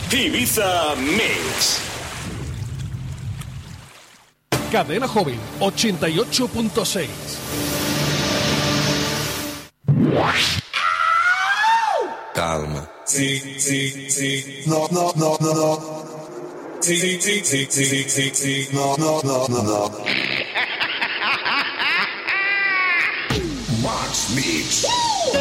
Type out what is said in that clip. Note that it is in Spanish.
Ibiza Mix. Cadena Joven 88.6. Calma. Sí, sí, sí. No, no, no, no, no. Sí, sí, sí, sí, sí, sí, sí. No, no, no, no, no. Max Mix.